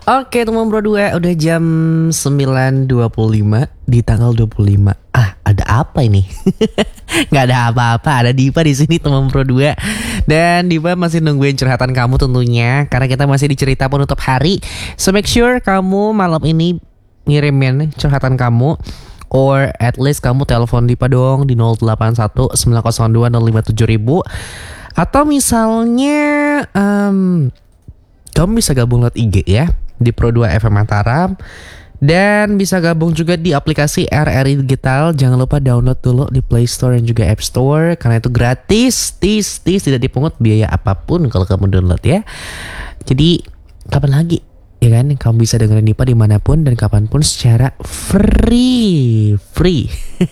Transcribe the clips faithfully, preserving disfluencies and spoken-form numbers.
Oke teman Bro dua, udah jam sembilan dua puluh lima di tanggal dua puluh lima. Ah, ada apa ini? Nggak ada apa-apa, ada Diva di sini teman Bro dua. Dan Diva masih nungguin curhatan kamu tentunya, karena kita masih di cerita penutup hari. So make sure kamu malam ini ngirimin curhatan kamu, or at least kamu telepon Diva dong di nol delapan satu sembilan nol dua nol lima tujuh ribu. Atau misalnya um, kamu bisa gabung lewat I G ya, di Pro dua F M Mataram. Dan bisa gabung juga di aplikasi R R I Digital. Jangan lupa download dulu di Play Store dan juga App Store, karena itu gratis, tis, tis, tidak dipungut biaya apapun kalau kamu download ya. Jadi kapan lagi ya kan kamu bisa dengerin Diva dimanapun dan kapanpun secara free. Free.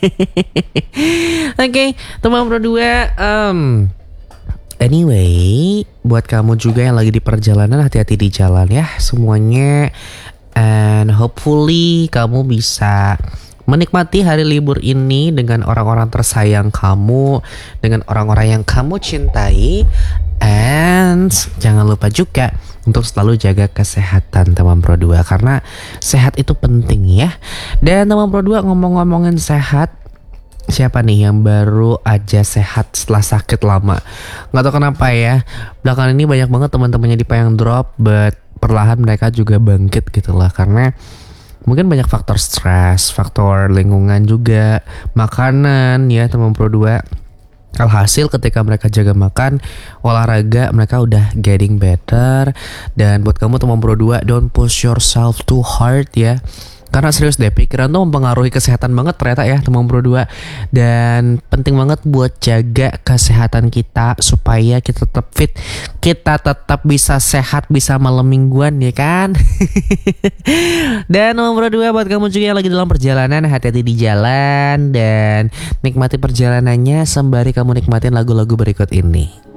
Oke, okay, teman Pro dua, um, anyway, buat kamu juga yang lagi di perjalanan, hati-hati di jalan ya semuanya. And hopefully kamu bisa menikmati hari libur ini dengan orang-orang tersayang kamu, dengan orang-orang yang kamu cintai. And jangan lupa juga untuk selalu jaga kesehatan teman Pro dua, karena sehat itu penting ya. Dan teman Pro dua, ngomong-ngomongin sehat, siapa nih yang baru aja sehat setelah sakit lama? Gak tau kenapa ya, belakangan ini banyak banget teman-temannya Diva yang drop, but perlahan mereka juga bangkit gitu lah. Karena mungkin banyak faktor stres, faktor lingkungan juga, makanan ya teman Pro dua. Alhasil ketika mereka jaga makan, olahraga, mereka udah getting better. Dan buat kamu teman Pro dua, don't push yourself too hard ya, karena serius deh, pikiran tuh mempengaruhi kesehatan banget ternyata ya teman Pro dua. Dan penting banget buat jaga kesehatan kita supaya kita tetap fit, kita tetap bisa sehat, bisa malam mingguan ya kan. Dan teman Pro dua, buat kamu juga yang lagi dalam perjalanan, hati-hati di jalan dan nikmati perjalanannya sembari kamu nikmatin lagu-lagu berikut ini.